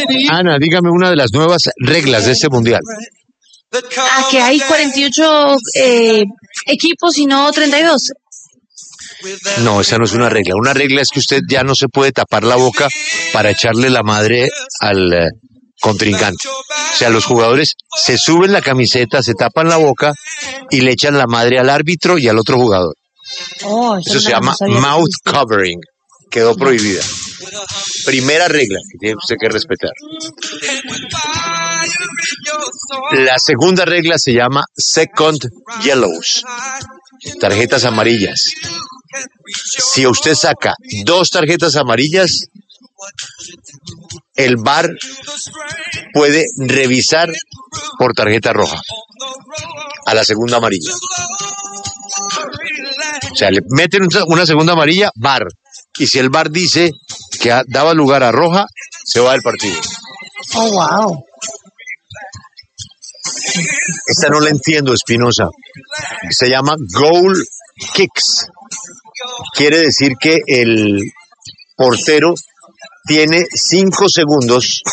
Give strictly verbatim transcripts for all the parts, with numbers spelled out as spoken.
Ana, dígame una de las nuevas reglas de este mundial. Ah, que hay cuarenta y ocho eh, equipos y no treinta y dos. No, esa no es una regla. Una regla es que usted ya no se puede tapar la boca para echarle la madre al eh, contrincante. O sea, los jugadores se suben la camiseta, se tapan la boca y le echan la madre al árbitro y al otro jugador. Oh, eso se llama mouth covering. Quedó prohibida. Primera regla que tiene usted que respetar. La segunda regla se llama second yellows. Tarjetas amarillas. Si usted saca dos tarjetas amarillas, el V A R puede revisar por tarjeta roja a la segunda amarilla. O sea, le meten una segunda amarilla, V A R. Y si el V A R dice que daba lugar a roja, se va del partido. Oh, wow. Esta no la entiendo, Espinosa. Se llama goal kicks. Quiere decir que el portero tiene cinco segundos.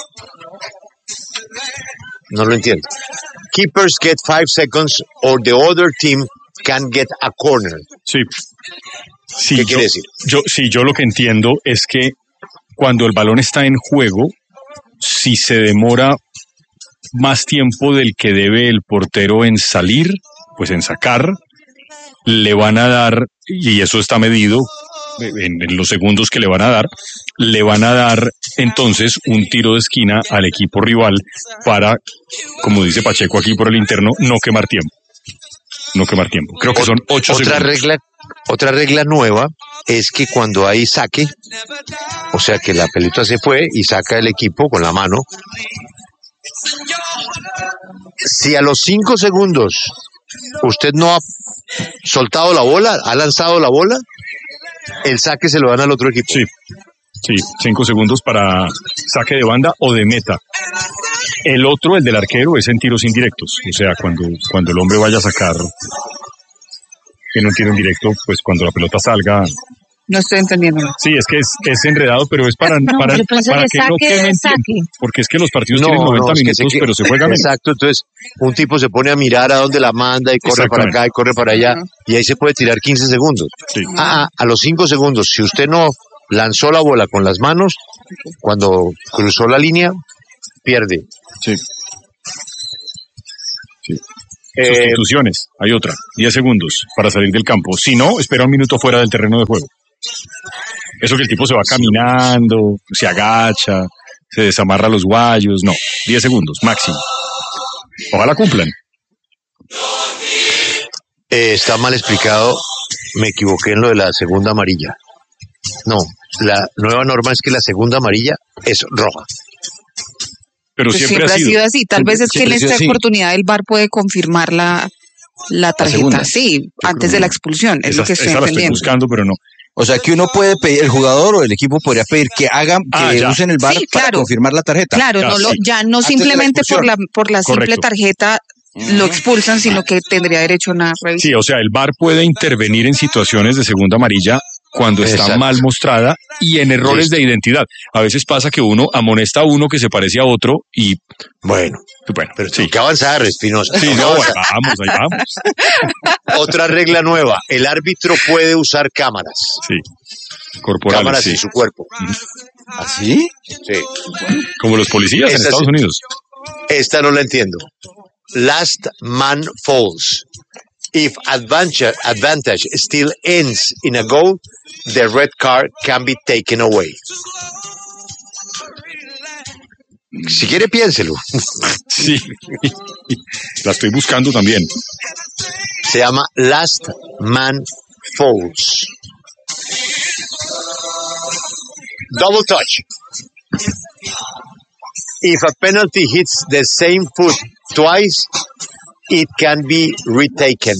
No lo entiendo. Keepers get five seconds or the other team can get a corner. Sí. Sí, ¿Qué yo, quiere decir? Yo, sí, yo lo que entiendo es que cuando el balón está en juego, si se demora más tiempo del que debe el portero en salir, pues en sacar, le van a dar, y eso está medido en, en los segundos que le van a dar, le van a dar entonces un tiro de esquina al equipo rival para, como dice Pacheco aquí por el interno, no quemar tiempo. No quemar tiempo. Creo que son ocho otra segundos. regla, otra regla nueva es que cuando hay saque, o sea que la pelota se fue y saca el equipo con la mano, si a los cinco segundos usted no ha soltado la bola, ha lanzado la bola, el saque se lo dan al otro equipo. Sí, sí, cinco segundos para saque de banda o de meta. El otro, el del arquero, es en tiros indirectos. O sea, cuando, cuando el hombre vaya a sacar en un tiro indirecto, pues cuando la pelota salga. No estoy entendiendo. Sí, es que es, es enredado, pero es para, no, para, para que, que no quemen tiempo. Porque es que los partidos no, tienen noventa no, minutos, se, pero se juegan. Exacto, entonces un tipo se pone a mirar a dónde la manda y corre para acá y corre para allá, uh-huh. y ahí se puede tirar quince segundos. Sí. Ah, a los cinco segundos, si usted no lanzó la bola con las manos, cuando cruzó la línea, pierde. Sí. Sí. Eh, Sustituciones, hay otra, diez segundos para salir del campo. Si no, espera un minuto fuera del terreno de juego. Eso que el tipo se va caminando, se agacha, se desamarra los guayos, no, diez segundos, máximo. Ojalá cumplan. Eh, está mal explicado, me equivoqué en lo de la segunda amarilla. No, la nueva norma es que la segunda amarilla es roja. Pero pues siempre, siempre ha sido, sido así. Tal siempre, vez es que en esta oportunidad el V A R puede confirmar la, la tarjeta. La sí, antes de la expulsión. Es esa, lo que estoy esa entendiendo. la estoy buscando, pero no. O sea, que uno puede pedir, el jugador o el equipo podría pedir que hagan, que ah, usen el V A R sí, para claro. confirmar la tarjeta. Claro, no sí. lo, ya no antes simplemente la por la por la simple Correcto. tarjeta lo expulsan, sino que tendría derecho a una revisión. Sí, o sea, el V A R puede intervenir en situaciones de segunda amarilla cuando está Exacto. mal mostrada y en errores Listo. de identidad. A veces pasa que uno amonesta a uno que se parece a otro y... Bueno, bueno, pero sí. hay que avanzar, Espinosa. Sí, no, bueno, vamos, ahí vamos. Otra regla nueva, el árbitro puede usar cámaras. Sí, corporales, cámaras sí. en su cuerpo. ¿Así? Sí. Como los policías Esta en Estados sí. Unidos. Esta no la entiendo. Last man falls. If advantage, advantage still ends in a goal, the red card can be taken away. Si quiere, piénselo. Sí, la estoy buscando también. Se llama Last Man Falls. Double touch. If a penalty hits the same foot twice, it can be retaken.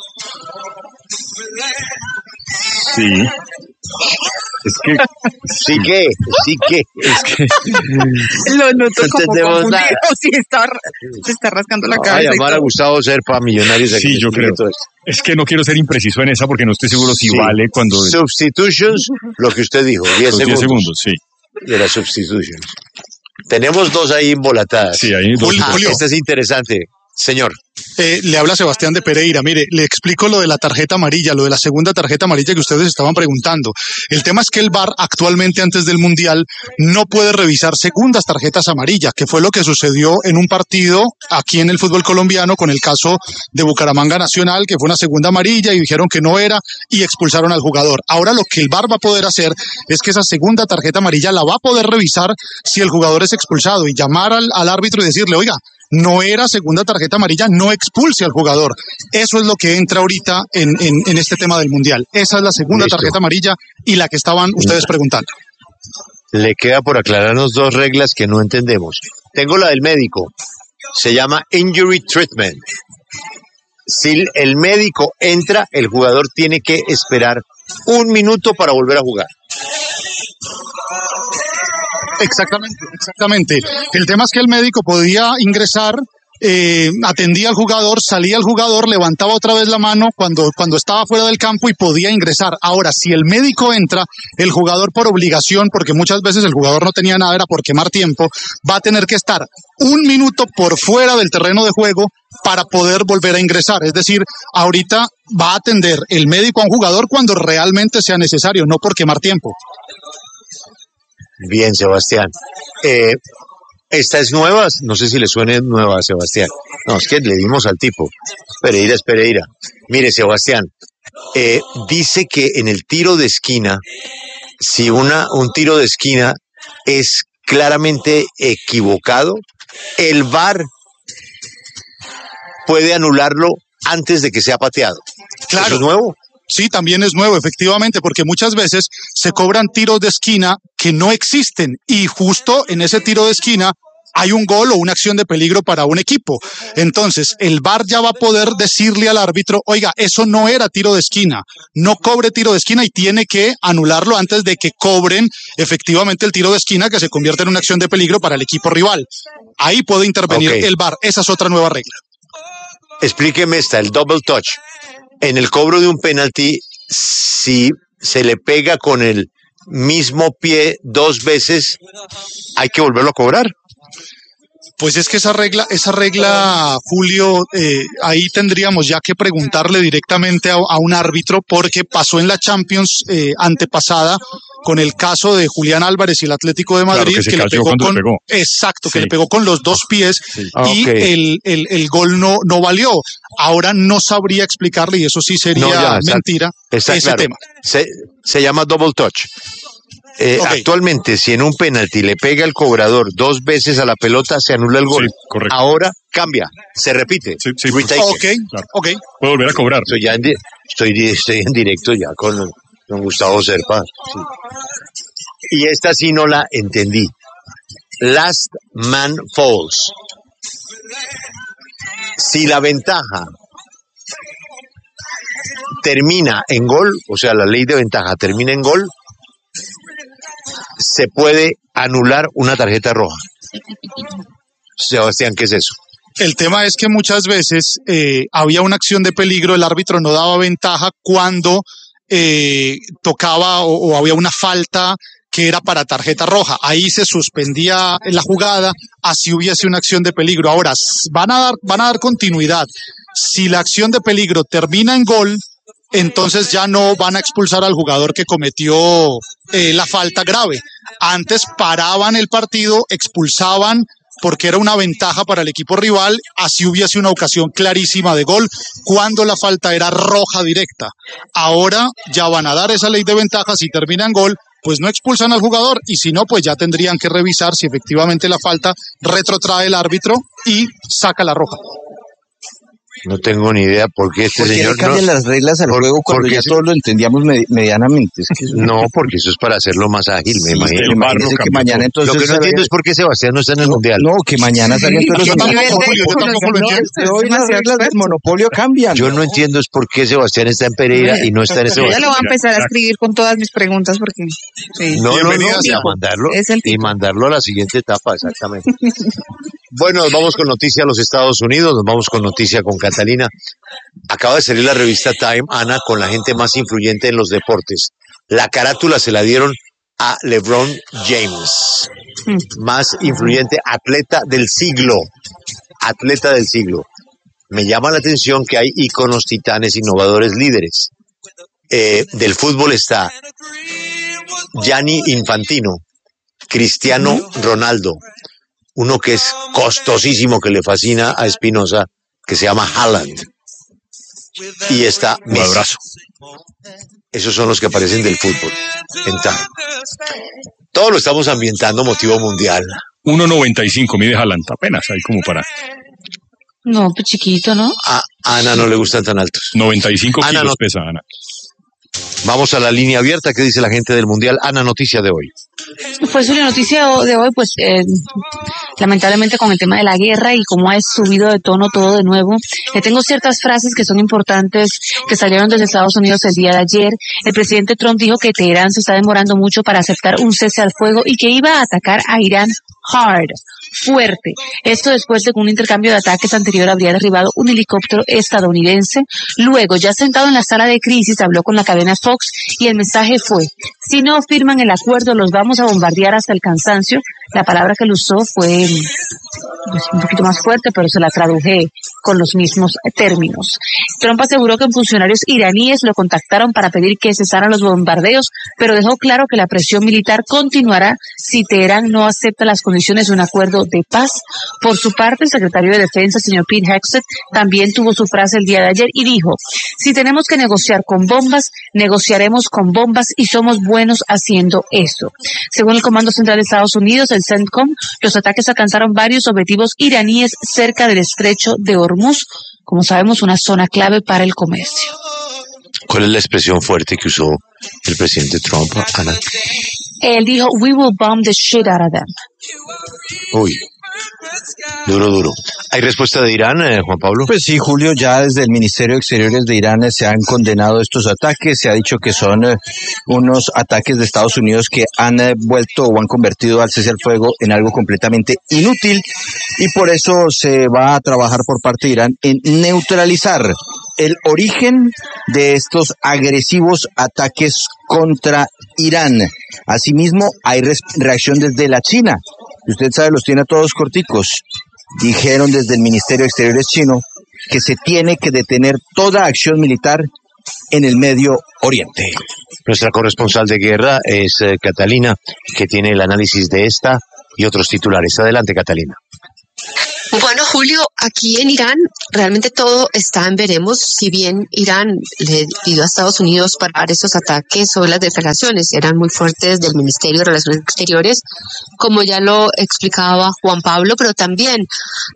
Sí. Es que... Sí que, sí que. Es que... Lo noto No como entendemos confundido. nada. Sí, está, se está rascando la Va a cabeza. y llamar a todo. Gustavo Serpa, Millonarios. a que Sí, me yo explique creo. todo esto. Es que no quiero ser impreciso en esa porque no estoy seguro si Sí. vale cuando... Substitutions, lo que usted dijo, diez Los segundos. diez segundos, sí. De las substitutions. Tenemos dos ahí embolatadas. Sí, ahí dos. Ah, esta es interesante. Señor. Eh, le habla Sebastián de Pereira. Mire, le explico lo de la tarjeta amarilla, lo de la segunda tarjeta amarilla que ustedes estaban preguntando. El tema es que el V A R actualmente antes del Mundial no puede revisar segundas tarjetas amarillas, que fue lo que sucedió en un partido aquí en el fútbol colombiano con el caso de Bucaramanga Nacional, que fue una segunda amarilla y dijeron que no era y expulsaron al jugador. Ahora lo que el V A R va a poder hacer es que esa segunda tarjeta amarilla la va a poder revisar si el jugador es expulsado y llamar al, al árbitro y decirle, oiga, no era segunda tarjeta amarilla, no expulse al jugador. Eso es lo que entra ahorita en, en, en este tema del Mundial. Esa es la segunda Listo. tarjeta amarilla y la que estaban ustedes preguntando. Le queda por aclararnos dos reglas que no entendemos. Tengo la del médico. Se llama Injury Treatment. Si el médico entra, el jugador tiene que esperar un minuto para volver a jugar. Exactamente, exactamente. El tema es que el médico podía ingresar, eh, atendía al jugador, salía el jugador, levantaba otra vez la mano cuando, cuando estaba fuera del campo y podía ingresar. Ahora, si el médico entra, el jugador por obligación, porque muchas veces el jugador no tenía nada, era por quemar tiempo, va a tener que estar un minuto por fuera del terreno de juego para poder volver a ingresar. Es decir, ahorita va a atender el médico a un jugador cuando realmente sea necesario, no por quemar tiempo. Bien, Sebastián. Eh, esta es nueva, no sé si le suene nueva a Sebastián. No, es que le dimos al tipo. Pereira es Pereira. Mire, Sebastián, eh, dice que en el tiro de esquina, si una, un tiro de esquina es claramente equivocado, el V A R puede anularlo antes de que sea pateado. Claro. ¿Eso es nuevo? Sí, también es nuevo, efectivamente, porque muchas veces se cobran tiros de esquina que no existen y justo en ese tiro de esquina hay un gol o una acción de peligro para un equipo. Entonces, el V A R ya va a poder decirle al árbitro, oiga, eso no era tiro de esquina, no cobre tiro de esquina y tiene que anularlo antes de que cobren efectivamente el tiro de esquina que se convierte en una acción de peligro para el equipo rival. Ahí puede intervenir okay. el V A R, esa es otra nueva regla. Explíqueme esta, el double touch. En el cobro de un penalti, si se le pega con el mismo pie dos veces, ¿hay que volverlo a cobrar? Pues es que esa regla, esa regla, Julio, eh, ahí tendríamos ya que preguntarle directamente a, a un árbitro porque pasó en la Champions eh, antepasada con el caso de Julián Álvarez y el Atlético de Madrid, claro, que, que le pegó con, pegó. exacto, sí. que le pegó con los dos pies sí. ah, y okay. el, el, el gol no, no valió. Ahora no sabría explicarle y eso sí sería no, ya, mentira está, está ese claro. tema. Se, se llama double touch. Eh, okay. Actualmente, si en un penalti le pega el cobrador dos veces a la pelota, se anula el gol. Sí, ahora cambia, se repite. Sí, sí, ok, claro. okay. Puedo volver a cobrar. Estoy, ya en, di- estoy, estoy en directo ya con, con Gustavo Serpa. Sí. Y esta sí no la entendí. Last man falls. Si la ventaja termina en gol, o sea, la ley de ventaja termina en gol, se puede anular una tarjeta roja. Sebastián, ¿qué es eso? El tema es que muchas veces eh, había una acción de peligro, el árbitro no daba ventaja cuando eh, tocaba o, o había una falta que era para tarjeta roja. Ahí se suspendía la jugada, así hubiese una acción de peligro. Ahora, van a dar, van a dar continuidad. Si la acción de peligro termina en gol, entonces ya no van a expulsar al jugador que cometió eh, la falta grave. Antes paraban el partido, expulsaban porque era una ventaja para el equipo rival, así hubiese una ocasión clarísima de gol cuando la falta era roja directa. Ahora ya van a dar esa ley de ventaja, si termina en gol, pues no expulsan al jugador y si no, pues ya tendrían que revisar si efectivamente la falta retrotrae el árbitro y saca la roja. No tengo ni idea por qué este ¿Por qué señor le cambian no, las reglas al por, juego cuando ya todos lo entendíamos med- medianamente? Es que eso no, porque eso es para hacerlo más ágil, me sí, imagino. Imagínese que mañana entonces... Lo que no entiendo es por qué Sebastián no está en el no, Mundial. No, que mañana salgan todos los... Yo tampoco, Julio, yo tampoco lo entiendo. Hoy las reglas del monopolio cambian. Yo no entiendo es por qué Sebastián está en Pereira y no está en ese Yo ya lo voy a empezar a escribir con todas mis preguntas porque... Sí. No, no, no, y a mandarlo, y mandarlo a la siguiente etapa, exactamente. Bueno, nos vamos con noticia a los Estados Unidos, nos vamos con noticia con Catalina. Acaba de salir la revista Time, Ana, con la gente más influyente en los deportes. La carátula se la dieron a LeBron James, más influyente atleta del siglo, atleta del siglo. Me llama la atención que hay íconos, titanes, innovadores, líderes. Eh, del fútbol está Gianni Infantino, Cristiano Ronaldo, uno que es costosísimo, que le fascina a Espinosa, que se llama Haaland. Y está Messi. Un abrazo. Esos son los que aparecen del fútbol. Entonces, todo lo estamos ambientando motivo mundial. uno noventa y cinco mide Haaland, apenas hay como para... No, pues chiquito, ¿no? A Ana no le gustan tan altos. noventa y cinco Ana kilos no... pesa Ana. Vamos a la línea abierta. ¿Qué dice la gente del Mundial? Ana, noticia de hoy. Pues una noticia de hoy, pues eh, lamentablemente con el tema de la guerra y cómo ha subido de tono todo de nuevo, le tengo ciertas frases que son importantes que salieron desde Estados Unidos el día de ayer. El presidente Trump dijo que Teherán se está demorando mucho para aceptar un cese al fuego y que iba a atacar a Irán hard, fuerte. Esto después de que un intercambio de ataques anterior habría derribado un helicóptero estadounidense. Luego, ya sentado en la sala de crisis, habló con la cadena Fox y el mensaje fue: si no firman el acuerdo, los vamos a bombardear hasta el cansancio. La palabra que él usó fue pues, un poquito más fuerte, pero se la traduje con los mismos términos. Trump aseguró que funcionarios iraníes lo contactaron para pedir que cesaran los bombardeos, pero dejó claro que la presión militar continuará si Teherán no acepta las condiciones de un acuerdo de paz. Por su parte, el secretario de Defensa, señor Pete Hegseth, también tuvo su frase el día de ayer y dijo: si tenemos que negociar con bombas, negociaremos con bombas y somos buenos haciendo eso. Según el Comando Central de Estados Unidos, el CENTCOM, los ataques alcanzaron varios objetivos iraníes cerca del estrecho de Hormuz, como sabemos, una zona clave para el comercio. ¿Cuál es la expresión fuerte que usó el presidente Trump, Ana? Él dijo: we will bomb the shit out of them. Uy. Duro, duro. ¿Hay respuesta de Irán, eh, Juan Pablo? Pues sí, Julio, ya desde el Ministerio de Exteriores de Irán se han condenado estos ataques. Se ha dicho que son eh, unos ataques de Estados Unidos que han eh, vuelto o han convertido al cese al fuego en algo completamente inútil, y por eso se va a trabajar por parte de Irán en neutralizar el origen de estos agresivos ataques contra Irán. Asimismo, hay reacción desde la China. Usted sabe, los tiene a todos corticos. Dijeron desde el Ministerio de Exteriores chino que se tiene que detener toda acción militar en el Medio Oriente. Nuestra corresponsal de guerra es eh, Catalina, que tiene el análisis de esta y otros titulares. Adelante, Catalina. Bueno, Julio, aquí en Irán realmente todo está en veremos. Si bien Irán le pidió a Estados Unidos parar esos ataques, o las declaraciones eran muy fuertes del Ministerio de Relaciones Exteriores, como ya lo explicaba Juan Pablo, pero también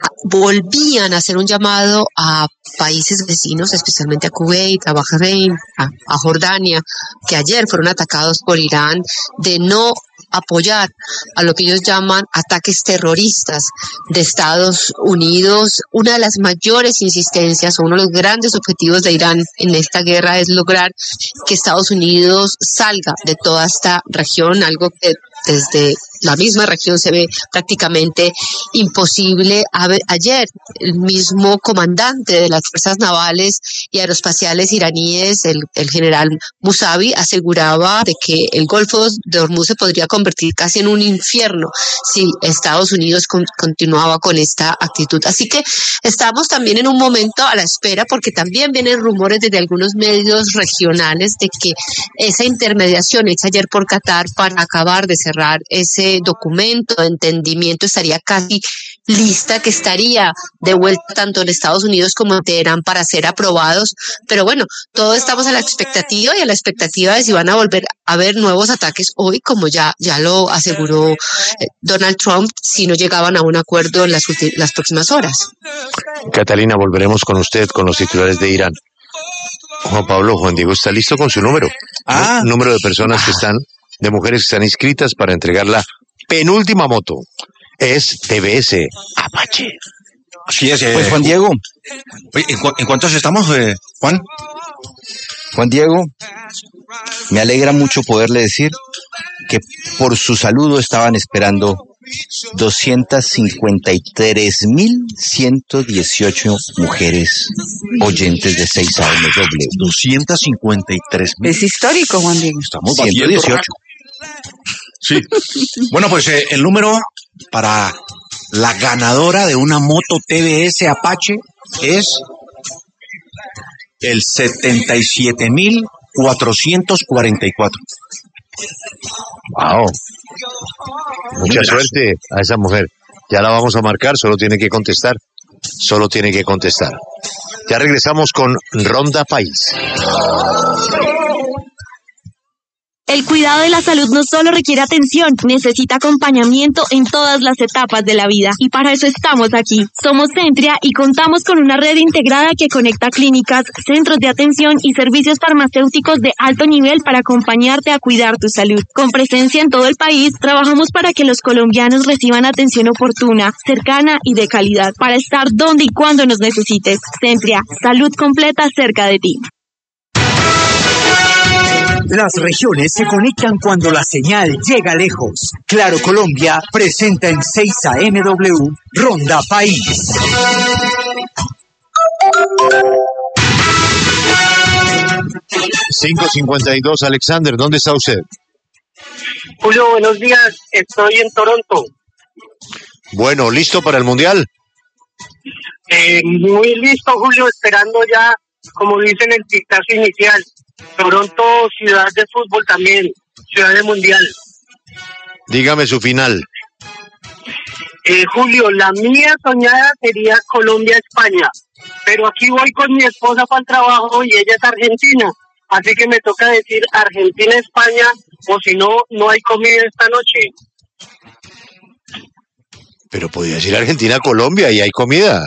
volvían a hacer un llamado a países vecinos, especialmente a Kuwait, a Bahrein, a, a Jordania, que ayer fueron atacados por Irán, de no apoyar a lo que ellos llaman ataques terroristas de Estados Unidos. Una de las mayores insistencias o uno de los grandes objetivos de Irán en esta guerra es lograr que Estados Unidos salga de toda esta región, algo que desde la misma región se ve prácticamente imposible. Ayer el mismo comandante de las fuerzas navales y aeroespaciales iraníes, el, el general Musavi, aseguraba de que el Golfo de Hormuz se podría convertir casi en un infierno si Estados Unidos con, continuaba con esta actitud. Así que estamos también en un momento a la espera, porque también vienen rumores desde algunos medios regionales de que esa intermediación hecha ayer por Qatar para acabar de cerrar ese documento de entendimiento estaría casi lista, que estaría de vuelta tanto en Estados Unidos como en Teherán para ser aprobados. Pero bueno, todos estamos a la expectativa y a la expectativa de si van a volver a haber nuevos ataques hoy, como ya, ya lo aseguró Donald Trump, si no llegaban a un acuerdo en las, ulti- las próximas horas. Catalina, volveremos con usted con los titulares de Irán. Juan Pablo, Juan Diego está listo con su número. Ah. Un número de personas que están, de mujeres que están inscritas para entregar la penúltima moto. Es T V S Apache. Así es. Eh, pues Juan Diego. ¿En, cu- en cuántos estamos, eh, Juan? Juan Diego, me alegra mucho poderle decir que por su saludo estaban esperando doscientas cincuenta y tres mil ciento dieciocho mujeres oyentes de seis A M W. doscientas cincuenta y tres mil. Es histórico, Juan Diego. Estamos ciento dieciocho. Sí. Bueno, pues eh, el número para la ganadora de una moto T V S Apache es el setenta y siete mil cuatrocientos cuarenta y cuatro. Wow. Mucha suerte a esa mujer. Ya la vamos a marcar, solo tiene que contestar. Solo tiene que contestar. Ya regresamos con Ronda País. El cuidado de la salud no solo requiere atención, necesita acompañamiento en todas las etapas de la vida. Y para eso estamos aquí. Somos Centria y contamos con una red integrada que conecta clínicas, centros de atención y servicios farmacéuticos de alto nivel para acompañarte a cuidar tu salud. Con presencia en todo el país, trabajamos para que los colombianos reciban atención oportuna, cercana y de calidad, para estar donde y cuando nos necesites. Centria, salud completa cerca de ti. Las regiones se conectan cuando la señal llega lejos. Claro Colombia presenta en seis A M W Ronda País. cinco cincuenta y dos, Alexander, ¿dónde está usted? Julio, buenos días, estoy en Toronto. Bueno, ¿listo para el Mundial? Eh, muy listo, Julio, esperando ya, como dicen, el pitazo inicial. Toronto, ciudad de fútbol también, ciudad de mundial. Dígame su final. Eh, Julio, la mía soñada sería Colombia-España, pero aquí voy con mi esposa para el trabajo y ella es argentina, así que me toca decir Argentina-España, o si no, no hay comida esta noche. Pero podría decir Argentina-Colombia y hay comida.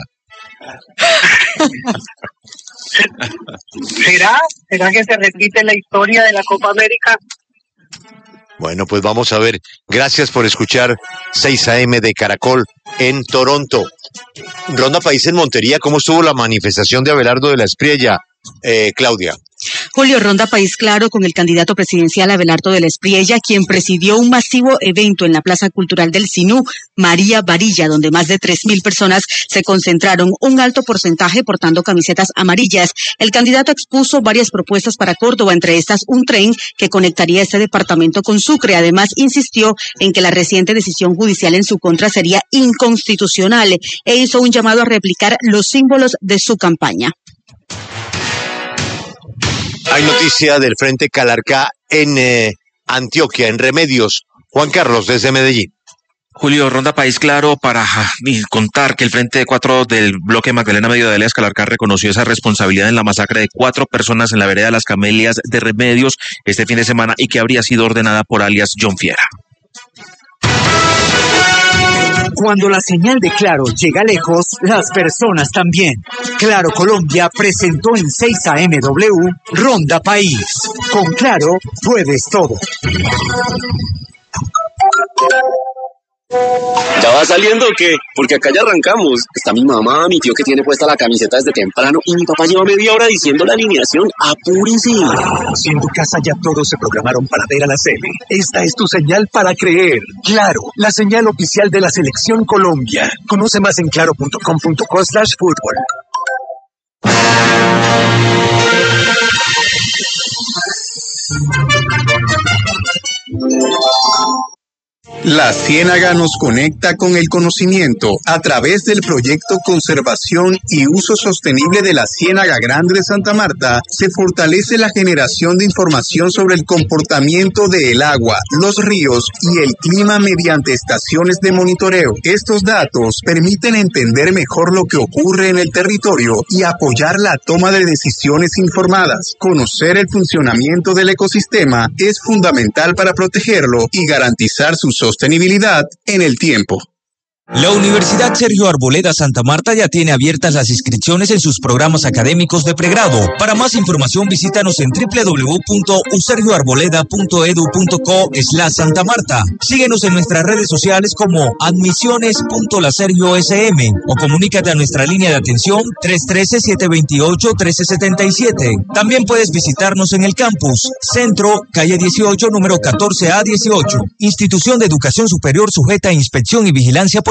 ¿Será? ¿Será que se repite la historia de la Copa América? Bueno, pues vamos a ver. Gracias por escuchar seis A M de Caracol en Toronto. Ronda País en Montería, ¿cómo estuvo la manifestación de Abelardo de la Espriella, eh, Claudia? Julio, Ronda País Claro con el candidato presidencial Abelardo de la Espriella, quien presidió un masivo evento en la Plaza Cultural del Sinú, María Varilla, donde más de tres mil personas se concentraron, un alto porcentaje portando camisetas amarillas. El candidato expuso varias propuestas para Córdoba, entre estas un tren que conectaría este departamento con Sucre. Además, insistió en que la reciente decisión judicial en su contra sería inconstitucional e hizo un llamado a replicar los símbolos de su campaña. Hay noticia del Frente Calarcá en eh, Antioquia, en Remedios. Juan Carlos, desde Medellín. Julio, Ronda País Claro para contar que el Frente cuatro del bloque Magdalena Medio de Alias Calarcá reconoció esa responsabilidad en la masacre de cuatro personas en la vereda de las Camelias de Remedios este fin de semana y que habría sido ordenada por alias John Fiera. Cuando la señal de Claro llega lejos, las personas también. Claro Colombia presentó en seis A M W Ronda País. Con Claro puedes todo. ¿Ya va saliendo o qué? Porque acá ya arrancamos. Está mi mamá, mi tío que tiene puesta la camiseta desde temprano y mi papá lleva media hora diciendo la alineación. ¡Apúrense! Si en tu casa ya todos se programaron para ver a la Sele, esta es tu señal para creer. Claro, la señal oficial de la Selección Colombia. Conoce más en claro punto com punto co slash fútbol. La Ciénaga nos conecta con el conocimiento a través del proyecto Conservación y Uso Sostenible de la Ciénaga Grande de Santa Marta. Se fortalece la generación de información sobre el comportamiento del agua, los ríos y el clima mediante estaciones de monitoreo. Estos datos permiten entender mejor lo que ocurre en el territorio y apoyar la toma de decisiones informadas. Conocer el funcionamiento del ecosistema es fundamental para protegerlo y garantizar su sostenibilidad en el tiempo. La Universidad Sergio Arboleda Santa Marta ya tiene abiertas las inscripciones en sus programas académicos de pregrado. Para más información visítanos en doble u doble u doble u punto u sergio arboleda punto edu punto co slash Santa Marta. Síguenos en nuestras redes sociales como admisiones punto la sergio ese eme o comunícate a nuestra línea de atención tres uno tres, siete dos ocho, uno tres siete siete. También puedes visitarnos en el campus Centro, calle dieciocho, número catorce A dieciocho. Institución de Educación Superior sujeta a inspección y vigilancia policial.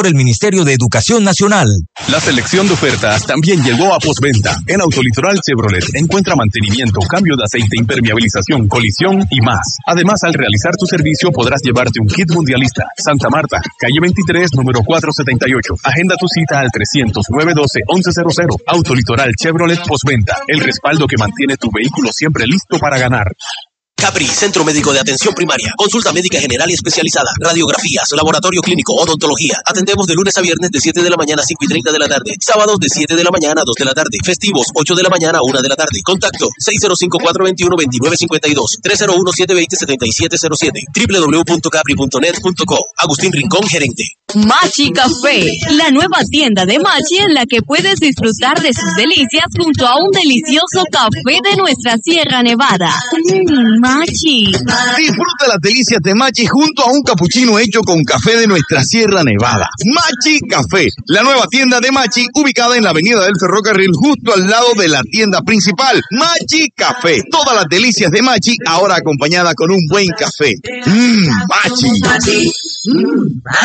por el Ministerio de Educación Nacional. La selección de ofertas también llegó a postventa. En Autolitoral Chevrolet encuentra mantenimiento, cambio de aceite, impermeabilización, colisión y más. Además, al realizar tu servicio podrás llevarte un kit mundialista. Santa Marta, calle veintitrés, número cuatrocientos setenta y ocho. Agenda tu cita al trescientos, nueve doce, once cero cero. Autolitoral Chevrolet postventa. El respaldo que mantiene tu vehículo siempre listo para ganar. Capri, Centro Médico de Atención Primaria. Consulta médica general y especializada. Radiografías, laboratorio clínico, odontología. Atendemos de lunes a viernes de siete de la mañana a cinco y treinta de la tarde. Sábados de siete de la mañana a dos de la tarde. Festivos, ocho de la mañana a una de la tarde. Contacto seis cero cinco, cuatro dos uno, dos nueve cinco dos, tres cero uno, siete dos cero, siete siete cero siete, doble u doble u doble u punto capri punto net punto co. Agustín Rincón, gerente. Machi Café, la nueva tienda de Machi en la que puedes disfrutar de sus delicias junto a un delicioso café de nuestra Sierra Nevada. Mm, Machi. Disfruta las delicias de Machi junto a un capuchino hecho con café de nuestra Sierra Nevada. Machi Café, la nueva tienda de Machi ubicada en la avenida del Ferrocarril justo al lado de la tienda principal. Machi Café, todas las delicias de Machi ahora acompañada con un buen café. Mmm, Machi.